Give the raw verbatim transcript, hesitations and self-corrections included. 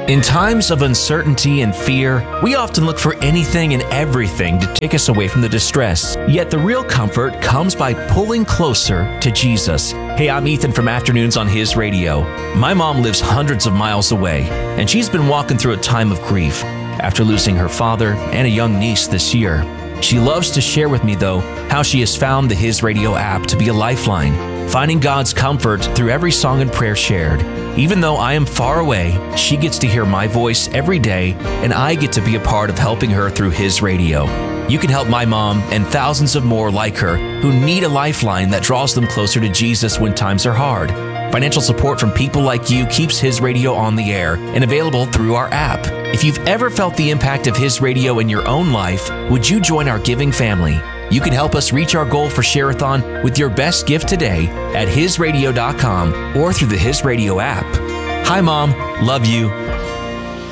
In times of uncertainty and fear, we often look for anything and everything to take us away from the distress. Yet the real comfort comes by pulling closer to Jesus. Hey, I'm Ethan from Afternoons on His Radio. My mom lives hundreds of miles away, and she's been walking through a time of grief after losing her father and a young niece this year. She loves to share with me, though, how she has found the His Radio app to be a lifeline, finding God's comfort through every song and prayer shared. Even though I am far away, she gets to hear my voice every day, and I get to be a part of helping her through His Radio. You can help my mom and thousands of more like her who need a lifeline that draws them closer to Jesus when times are hard. Financial support from people like you keeps His Radio on the air and available through our app. If you've ever felt the impact of His Radio in your own life, would you join our giving family? You can help us reach our goal for Share-a-thon with your best gift today at his radio dot com or through the His Radio app. Hi, Mom. Love you.